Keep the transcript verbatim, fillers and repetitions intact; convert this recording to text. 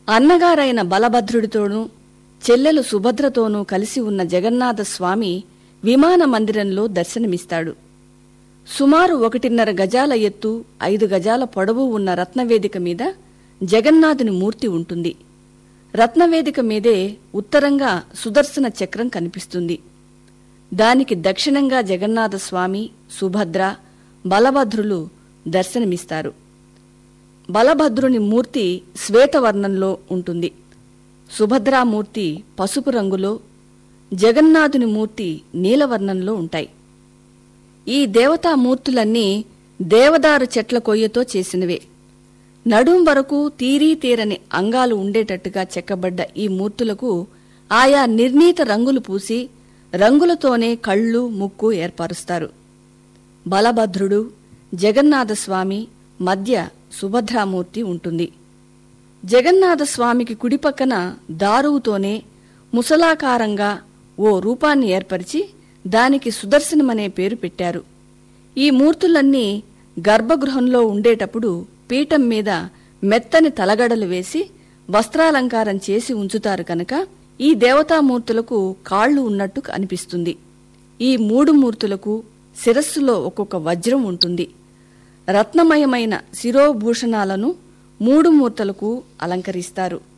అన్నగారైన బలభద్రుడితోనూ చెల్లెలు సుభద్రతోనూ కలిసి ఉన్న జగన్నాథస్వామి విమాన మందిరంలో దర్శనమిస్తాడు. సుమారు ఒకటిన్నర గజాల ఎత్తు, ఐదు గజాల పొడవు ఉన్న రత్నవేదిక మీద జగన్నాథుని మూర్తి ఉంటుంది. రత్నవేదిక మీదే ఉత్తరంగా సుదర్శన చక్రం కనిపిస్తుంది. దానికి దక్షిణంగా జగన్నాథస్వామి, సుభద్ర, బలభద్రులు దర్శనమిస్తారు. బలభద్రుని మూర్తి శ్వేతవర్ణంలో ఉంటుంది. సుభద్రామూర్తి పసుపు రంగులో, జగన్నాథుని మూర్తి నీలవర్ణంలో ఉంటాయి. ఈ దేవతామూర్తులన్నీ దేవదారు చెట్ల కొయ్యతో చేసినవే. నడుం వరకు తీరీ తీరని అంగాలు ఉండేటట్టుగా చెక్కబడ్డ ఈ మూర్తులకు ఆయా నిర్ణీత రంగులు పూసి రంగులతోనే కళ్ళు, ముక్కు ఏర్పరుస్తారు. బలభద్రుడు, జగన్నాథస్వామి మధ్య సుభద్రామూర్తి ఉంటుంది. జగన్నాథస్వామికి కుడిపక్కన దారువుతోనే ముసలాకారంగా ఓ రూపాన్ని ఏర్పరిచి దానికి సుదర్శనమనే పేరు పెట్టారు. ఈ మూర్తులన్నీ గర్భగృహంలో ఉండేటప్పుడు పీఠం మీద మెత్తని తలగడలు వేసి వస్త్రాలంకారం చేసి ఉంచుతారు కనుక ఈ దేవతామూర్తులకు కాళ్లు ఉన్నట్టు అనిపిస్తుంది. ఈ మూడు మూర్తులకు శిరస్సులో ఒక్కొక్క వజ్రం ఉంటుంది. రత్నమయమైన శిరోభూషణాలను మూడు మూర్తులకు అలంకరిస్తారు.